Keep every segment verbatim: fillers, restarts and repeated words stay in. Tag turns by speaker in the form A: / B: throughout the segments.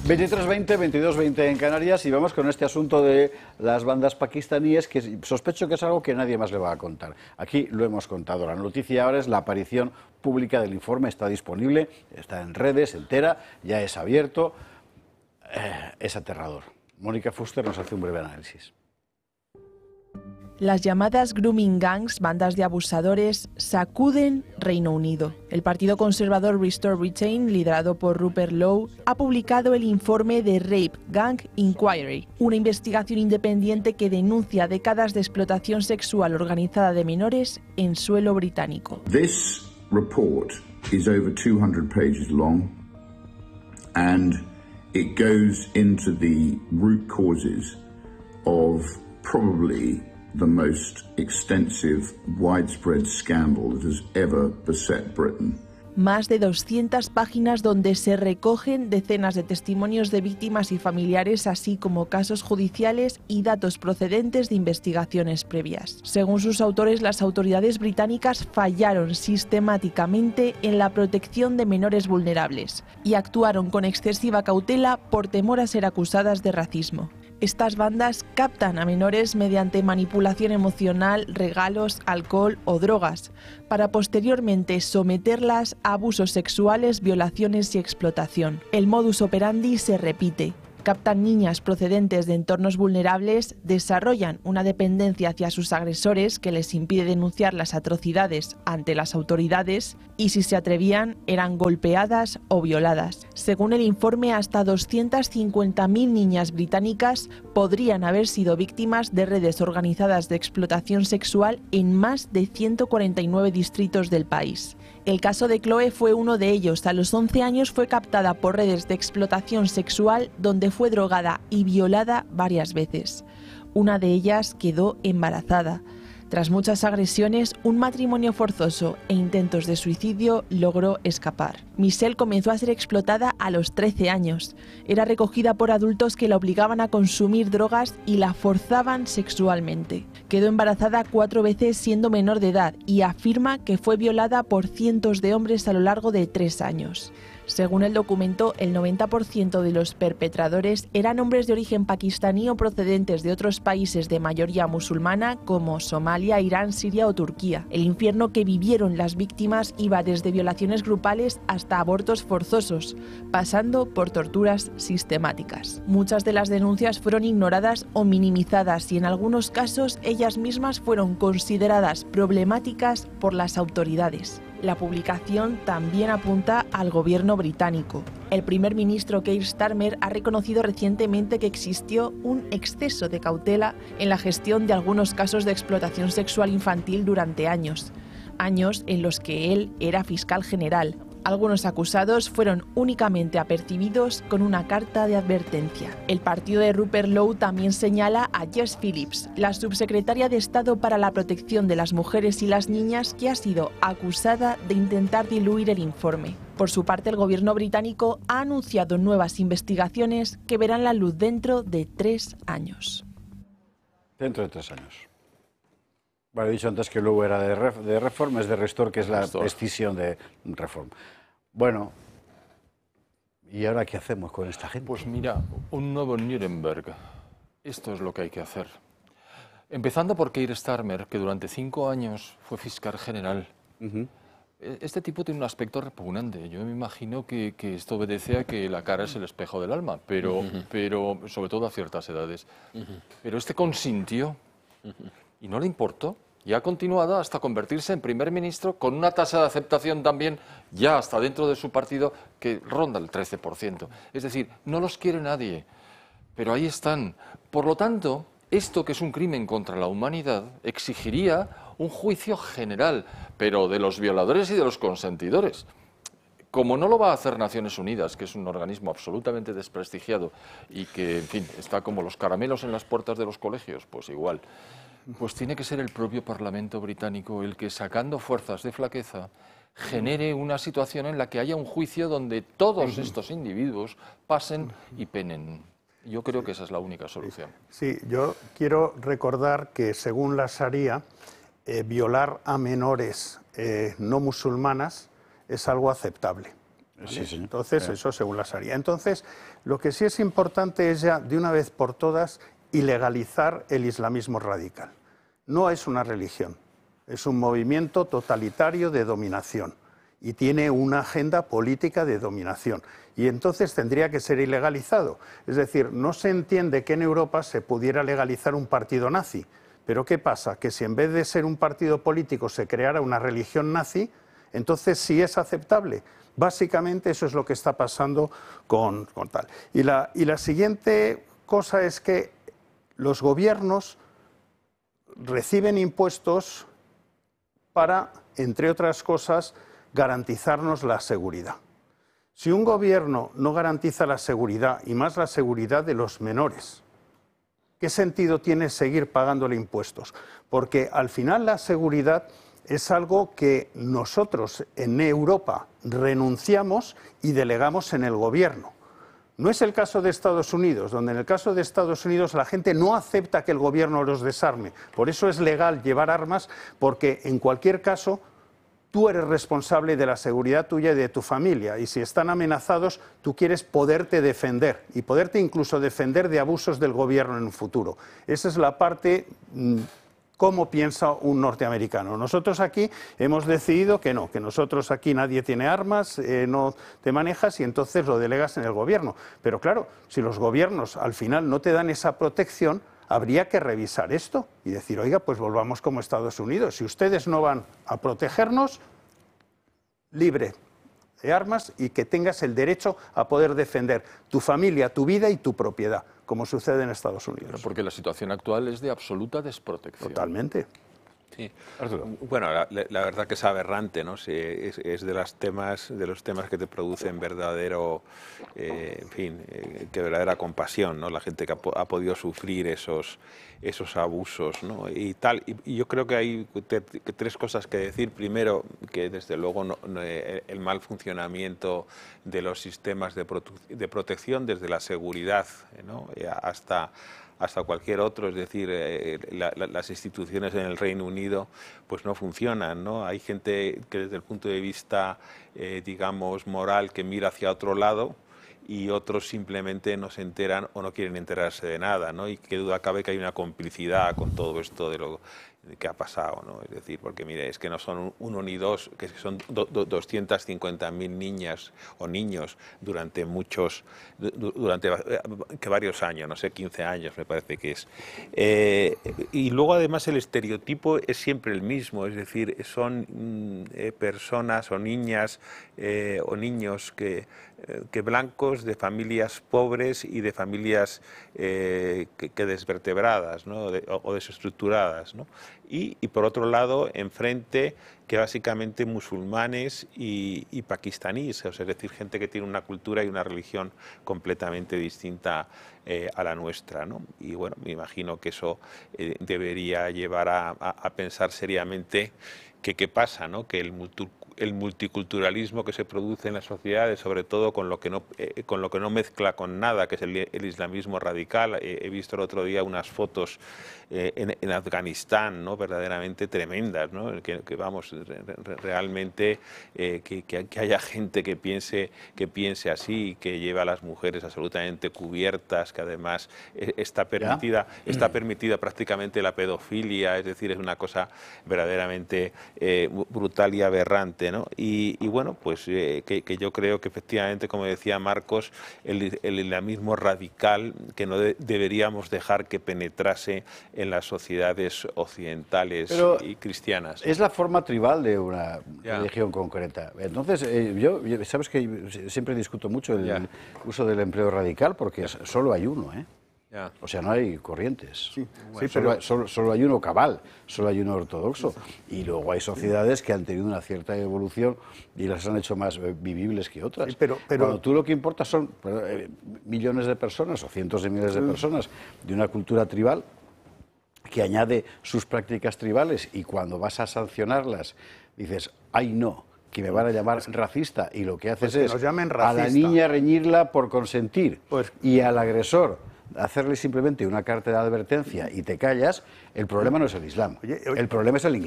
A: veintitrés veinte, veintidós veinte en Canarias y vamos con este asunto de las bandas pakistaníes que sospecho que es algo que nadie más le va a contar. Aquí lo hemos contado. La noticia ahora es la aparición pública del informe. Está disponible, está en redes, entera, ya es abierto. Eh, es aterrador. Mónica Fuster nos hace un breve análisis.
B: Las llamadas grooming gangs, bandas de abusadores, sacuden Reino Unido. El partido conservador Restore Britain, liderado por Rupert Lowe, ha publicado el informe de Rape Gang Inquiry, una investigación independiente que denuncia décadas de explotación sexual organizada de menores en suelo británico.
C: This report is over two hundred pages long and it goes into the root causes of probably the most extensive, widespread scandal that has ever beset Britain.
B: Más de doscientas páginas donde se recogen decenas de testimonios de víctimas y familiares, así como casos judiciales y datos procedentes de investigaciones previas. Según sus autores, las autoridades británicas fallaron sistemáticamente en la protección de menores vulnerables y actuaron con excesiva cautela por temor a ser acusadas de racismo. Estas bandas captan a menores mediante manipulación emocional, regalos, alcohol o drogas, para posteriormente someterlas a abusos sexuales, violaciones y explotación. El modus operandi se repite. Captan niñas procedentes de entornos vulnerables, desarrollan una dependencia hacia sus agresores que les impide denunciar las atrocidades ante las autoridades y, si se atrevían, eran golpeadas o violadas. Según el informe, hasta doscientas cincuenta mil niñas británicas podrían haber sido víctimas de redes organizadas de explotación sexual en más de ciento cuarenta y nueve distritos del país. El caso de Chloe fue uno de ellos. A los once años fue captada por redes de explotación sexual donde fue drogada y violada varias veces. Una de ellas quedó embarazada. Tras muchas agresiones, un matrimonio forzoso e intentos de suicidio, logró escapar. Michelle comenzó a ser explotada a los trece años. Era recogida por adultos que la obligaban a consumir drogas y la forzaban sexualmente. Quedó embarazada cuatro veces siendo menor de edad y afirma que fue violada por cientos de hombres a lo largo de tres años. Según el documento, el noventa por ciento de los perpetradores eran hombres de origen pakistaní o procedentes de otros países de mayoría musulmana como Somalia, Irán, Siria o Turquía. El infierno que vivieron las víctimas iba desde violaciones grupales hasta abortos forzosos, pasando por torturas sistemáticas. Muchas de las denuncias fueron ignoradas o minimizadas y en algunos casos ellas mismas fueron consideradas problemáticas por las autoridades. La publicación también apunta al gobierno británico. El primer ministro Keir Starmer ha reconocido recientemente que existió un exceso de cautela en la gestión de algunos casos de explotación sexual infantil durante años, años en los que él era fiscal general. Algunos acusados fueron únicamente apercibidos con una carta de advertencia. El partido de Rupert Lowe también señala a Jess Phillips, la subsecretaria de Estado para la Protección de las Mujeres y las Niñas, que ha sido acusada de intentar diluir el informe. Por su parte, el gobierno británico ha anunciado nuevas investigaciones que verán la luz dentro de tres años.
A: Dentro de tres años. Bueno, he dicho antes que Lowe era de, Ref, de Reform, es de Restore, que es la escisión de Reform. Bueno, ¿y ahora qué hacemos con esta gente?
D: Pues mira, un nuevo Nuremberg. Esto es lo que hay que hacer. Empezando por Keir Starmer, que durante cinco años fue fiscal general. Uh-huh. Este tipo tiene un aspecto repugnante. Yo me imagino que, que esto obedece a que la cara es el espejo del alma, pero, uh-huh. pero sobre todo a ciertas edades. Uh-huh. Pero este consintió uh-huh. y no le importó. Y ha continuado hasta convertirse en primer ministro con una tasa de aceptación también, ya hasta dentro de su partido, que ronda el trece por ciento. Es decir, no los quiere nadie, pero ahí están. Por lo tanto, esto que es un crimen contra la humanidad exigiría un juicio general, pero de los violadores y de los consentidores. Como no lo va a hacer Naciones Unidas, que es un organismo absolutamente desprestigiado y que, en fin, está como los caramelos en las puertas de los colegios, pues igual. Pues tiene que ser el propio Parlamento británico el que, sacando fuerzas de flaqueza, genere una situación en la que haya un juicio donde todos estos individuos pasen y penen. Yo creo que esa es la única solución.
E: Sí, yo quiero recordar que según la Sharia, eh, violar a menores eh, no musulmanas es algo aceptable. ¿vale?
A: Sí, sí.
E: Entonces,
A: Sí.
E: eso según la Sharia. Entonces, lo que sí es importante es ya, de una vez por todas, ilegalizar el islamismo radical. No es una religión, es un movimiento totalitario de dominación y tiene una agenda política de dominación. Y entonces tendría que ser ilegalizado. Es decir, no se entiende que en Europa se pudiera legalizar un partido nazi. Pero ¿qué pasa? Que si en vez de ser un partido político se creara una religión nazi, entonces sí es aceptable. Básicamente eso es lo que está pasando con, con tal. Y la, y la siguiente cosa es que los gobiernos reciben impuestos para, entre otras cosas, garantizarnos la seguridad. Si un gobierno no garantiza la seguridad, y más la seguridad de los menores, ¿qué sentido tiene seguir pagándole impuestos? Porque al final la seguridad es algo que nosotros en Europa renunciamos y delegamos en el gobierno. No es el caso de Estados Unidos, donde en el caso de Estados Unidos la gente no acepta que el gobierno los desarme. Por eso es legal llevar armas, porque en cualquier caso tú eres responsable de la seguridad tuya y de tu familia, y si están amenazados, tú quieres poderte defender, y poderte incluso defender de abusos del gobierno en un futuro. Esa es la parte, mmm, cómo piensa un norteamericano. Nosotros aquí hemos decidido que no, que nosotros aquí nadie tiene armas, eh, no te manejas y entonces lo delegas en el gobierno. Pero claro, si los gobiernos al final no te dan esa protección, habría que revisar esto y decir, oiga, pues volvamos como Estados Unidos. Si ustedes no van a protegernos, libre de armas y que tengas el derecho a poder defender tu familia, tu vida y tu propiedad, como sucede en Estados Unidos.
D: Porque la situación actual es de absoluta desprotección.
E: Totalmente.
F: Sí. Bueno, la, la verdad que es aberrante, ¿no? Sí, es, es de los temas, de los temas que te producen verdadero, eh, en fin, eh, que verdadera compasión, ¿no? La gente que ha, ha podido sufrir esos, esos abusos, ¿no? Y tal. Y, y yo creo que hay te, que tres cosas que decir. Primero, que desde luego no, no, el mal funcionamiento de los sistemas de, prote de protección, desde la seguridad, ¿no? hasta hasta cualquier otro, es decir, eh, la, la, las instituciones en el Reino Unido pues no funcionan, ¿no? Hay gente que desde el punto de vista, eh, digamos, moral, que mira hacia otro lado y otros simplemente no se enteran o no quieren enterarse de nada, ¿no? Y qué duda cabe que hay una complicidad con todo esto de lo que ha pasado, ¿no? Es decir, porque mire, es que no son uno ni dos, que son do, do, doscientas cincuenta mil niñas o niños durante muchos, durante que varios años, no sé, quince años me parece que es. Eh, y luego además el estereotipo es siempre el mismo, es decir, son eh, personas o niñas eh, o niños que, eh, que blancos de familias pobres y de familias eh, que, que desvertebradas, ¿no? de, o, o desestructuradas, ¿no? Y, y por otro lado, enfrente, que básicamente musulmanes y, y pakistaníes, o sea, es decir, gente que tiene una cultura y una religión completamente distinta eh, a la nuestra, ¿no? Y bueno, me imagino que eso eh, debería llevar a, a, a pensar seriamente que qué pasa, ¿no? Que el multi el multiculturalismo que se produce en las sociedades, sobre todo con lo que no, eh, con lo que no mezcla con nada, que es el, el islamismo radical. Eh, he visto el otro día unas fotos eh, en, en Afganistán, ¿no? Verdaderamente tremendas, ¿no? Que, que vamos, re, realmente eh, que, que, que haya gente que piense, que piense así, que lleva a las mujeres absolutamente cubiertas, que además eh, está permitida, ¿Ya? está permitida prácticamente la pedofilia, es decir, es una cosa verdaderamente eh, brutal y aberrante, ¿no? Y, y bueno, pues eh, que, que yo creo que efectivamente, como decía Marcos, el, el islamismo radical que no de, deberíamos dejar que penetrase en las sociedades occidentales Pero y cristianas.
A: Es la forma tribal de una
F: ya.
A: religión concreta. Entonces, eh, yo, yo, sabes que siempre discuto mucho el, el uso del empleo radical porque ya. solo hay uno, ¿eh? Ya. O sea, no hay corrientes. Sí, bueno, sí, solo, pero... solo, solo hay uno cabal, solo hay uno ortodoxo. Y luego hay sociedades que han tenido una cierta evolución y las han hecho más vivibles que otras. Sí, pero, pero... Cuando tú lo que importa son eh, millones de personas o cientos de miles de personas de una cultura tribal que añade sus prácticas tribales y cuando vas a sancionarlas dices, ¡ay no!, que me van a llamar racista, y lo que haces pues que es a la niña reñirla por consentir pues... y al agresor hacerle simplemente una carta de advertencia y te callas. El problema no es el Islam, oye, oye, el problema es el inglés.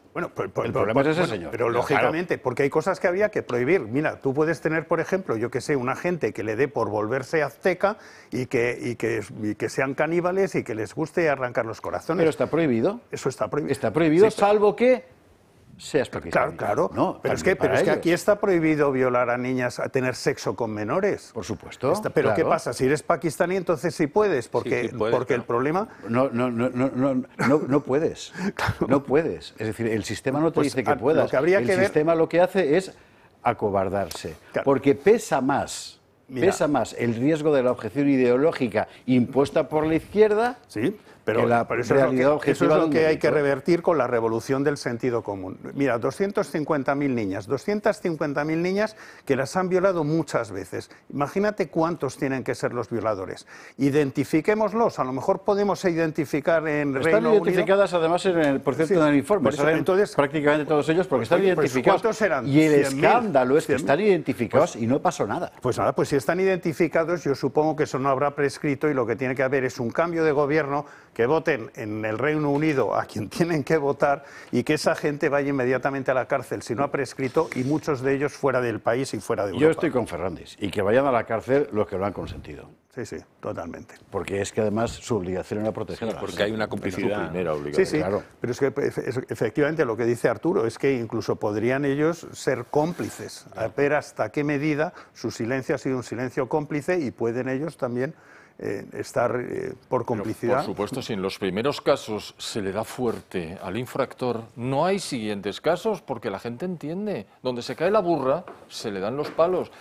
E: Bueno, pues, pues,
A: El problema es ese
E: bueno,
A: señor.
E: Pero
A: Claro.
E: lógicamente, porque hay cosas que habría que prohibir. Mira, tú puedes tener, por ejemplo, yo que sé, una gente que le dé por volverse azteca y que, y que, y que sean caníbales y que les guste arrancar los corazones.
A: Pero está prohibido.
E: Eso está prohibido.
A: Está prohibido,
E: Sí, pero-
A: salvo que seas pakistaní.
E: Claro, claro.
A: No,
E: pero es,
A: también
E: que, pero
A: para
E: es que
A: ellos.
E: aquí está prohibido violar a niñas, a tener sexo con menores.
A: Por supuesto.
E: Está- pero
A: claro.
E: ¿qué pasa? Si eres pakistaní, entonces sí puedes, porque,
F: Sí, sí puedes,
E: porque el
F: claro.
E: problema...
A: No, no, no, no, no, no, no puedes. No puedes. Es decir, el sistema no te
E: Pues,
A: dice que
E: a- lo
A: puedas.
E: que habría
A: el
E: que ver-
A: sistema lo que hace es acobardarse.
E: Claro.
A: Porque pesa más,
E: Mira.
A: pesa más el riesgo de la objeción ideológica impuesta por la izquierda.
E: Sí, pero,
A: que la
E: pero eso es lo
A: realidad
E: que,
A: objetiva
E: eso es
A: de
E: lo
A: un
E: que hay que
A: delito.
E: revertir con la revolución del sentido común. Mira, doscientas cincuenta mil niñas, doscientas cincuenta mil niñas que las han violado muchas veces. Imagínate cuántos tienen que ser los violadores. Identifiquémoslos, a lo mejor podemos identificar en
A: Están
E: Reino
A: identificadas además, en el, por cierto,
E: Sí,
A: en el informe.
E: por eso,
A: Salen
E: entonces-
A: prácticamente todos ellos porque están
E: Oye, pues,
A: identificados.
E: ¿cuántos eran?
A: Y el
E: cien mil,
A: escándalo es que
E: cien mil.
A: están identificados y no pasó nada.
E: Pues nada, pues si están identificados, yo supongo que eso no habrá prescrito y lo que tiene que haber es un cambio de gobierno, que voten en el Reino Unido a quien tienen que votar y que esa gente vaya inmediatamente a la cárcel si no ha prescrito y muchos de ellos fuera del país y fuera de Europa.
A: Yo estoy con Fernández y que vayan a la cárcel los que lo han consentido.
E: Sí, sí, totalmente.
A: Porque es que además su obligación era proteger a la
F: Porque hay una
D: Es tu
F: complicidad.
D: primera
E: Sí,
D: obligación.
E: sí,
A: claro.
E: pero es que efe- es- efectivamente lo que dice Arturo es que incluso podrían ellos ser cómplices, a ver hasta qué medida su silencio ha sido un silencio cómplice y pueden ellos también eh, estar eh, por
D: Pero,
E: complicidad.
D: por supuesto, si en los primeros casos se le da fuerte al infractor, no hay siguientes casos porque la gente entiende. Donde se cae la burra, se le dan los palos.